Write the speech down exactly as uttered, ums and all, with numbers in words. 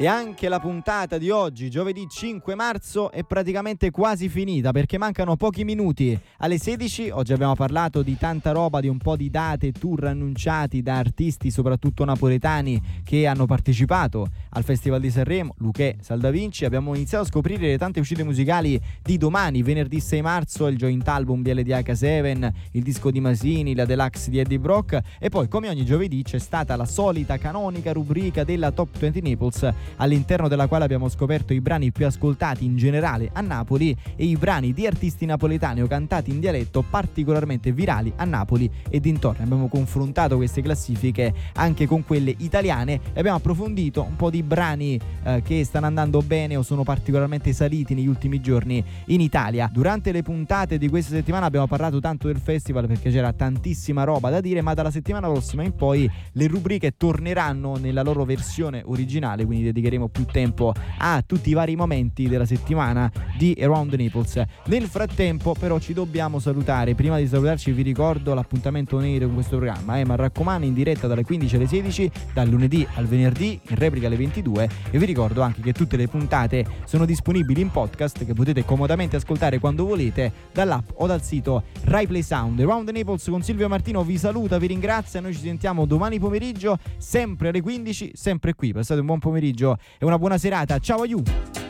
E anche la puntata di oggi, giovedì cinque marzo, è praticamente quasi finita perché mancano pochi minuti alle sedici. Oggi abbiamo parlato di tanta roba, di un po' di date, tour annunciati da artisti soprattutto napoletani che hanno partecipato al Festival di Sanremo, Luchè, Saldavinci. Abbiamo iniziato a scoprire le tante uscite musicali di domani, venerdì sei marzo, il joint album di L D H sette, il disco di Masini, la deluxe di Eddie Brock, e poi come ogni giovedì c'è stata la solita canonica rubrica della Top venti Naples, all'interno della quale abbiamo scoperto i brani più ascoltati in generale a Napoli e i brani di artisti napoletani o cantati in dialetto particolarmente virali a Napoli e dintorni. Abbiamo confrontato queste classifiche anche con quelle italiane e abbiamo approfondito un po' di brani eh, che stanno andando bene o sono particolarmente saliti negli ultimi giorni in Italia. Durante le puntate di questa settimana abbiamo parlato tanto del festival perché c'era tantissima roba da dire, ma dalla settimana prossima in poi le rubriche torneranno nella loro versione originale, quindi dedicheremo più tempo a tutti i vari momenti della settimana di Around Naples. Nel frattempo però ci dobbiamo salutare. Prima di salutarci vi ricordo l'appuntamento nero con questo programma, eh, ma raccomando, in diretta dalle quindici alle sedici, dal lunedì al venerdì, in replica alle ventidue, e vi ricordo anche che tutte le puntate sono disponibili in podcast che potete comodamente ascoltare quando volete dall'app o dal sito Rai Play Sound. Around Naples con Silvio Martino vi saluta, vi ringrazia, noi ci sentiamo domani pomeriggio sempre alle quindici, sempre qui. Passate un buon pomeriggio e una buona serata. Ciao, aiuto!